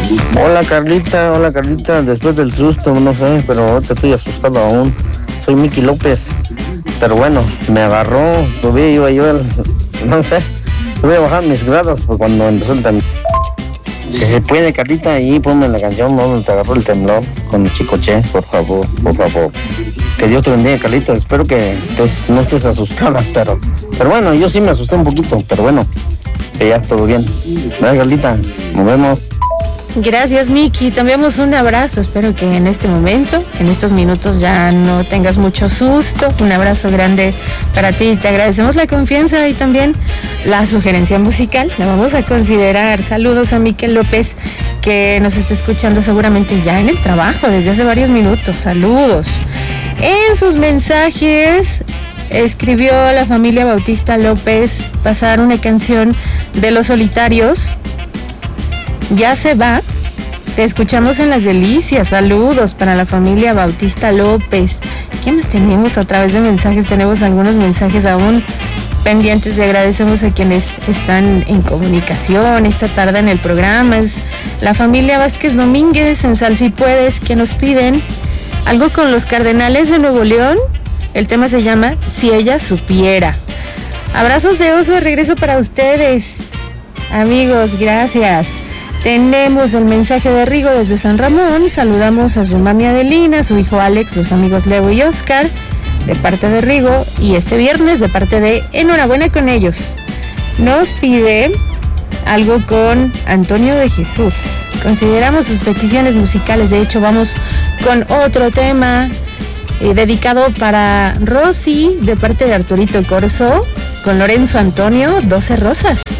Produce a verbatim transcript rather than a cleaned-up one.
Hola Carlita, hola Carlita, después del susto, no sé, pero ahorita estoy asustado aún. Soy Miki López, pero bueno, me agarró, subí, iba yo, el, no sé, voy a bajar mis gradas pues, cuando empezó el temblor. Si se puede, Carlita, ahí ponme la canción, ¿no? Donde te agarró el temblor con Chicoche, por favor, por favor. Que Dios te bendiga, Carlita, espero que te, no estés asustada, pero, pero bueno, yo sí me asusté un poquito, pero bueno, que ya todo bien. Dale, Carlita, nos vemos. Gracias, Miki. Te enviamos un abrazo. Espero que en este momento, en estos minutos, ya no tengas mucho susto. Un abrazo grande para ti. Te agradecemos la confianza y también la sugerencia musical. La vamos a considerar. Saludos a Miquel López, que nos está escuchando seguramente ya en el trabajo desde hace varios minutos. Saludos. En sus mensajes escribió la familia Bautista López pasar una canción de Los Solitarios. Ya se va. Te escuchamos en Las Delicias. Saludos para la familia Bautista López. ¿Qué más tenemos a través de mensajes? Tenemos algunos mensajes aún pendientes y agradecemos a quienes están en comunicación esta tarde en el programa. Es la familia Vázquez Domínguez en Sal Si Puedes, que nos piden algo con los Cardenales de Nuevo León. El tema se llama Si Ella Supiera. Abrazos de oso de regreso para ustedes, amigos, gracias. Tenemos el mensaje de Rigo desde San Ramón. Saludamos a su mami Adelina, a su hijo Alex, los amigos Leo y Oscar, de parte de Rigo, y este viernes de parte de Enhorabuena con ellos. Nos pide algo con Antonio de Jesús. Consideramos sus peticiones musicales. De hecho, vamos con otro tema eh, dedicado para Rosy, de parte de Arturito Corso, con Lorenzo Antonio, doce Rosas.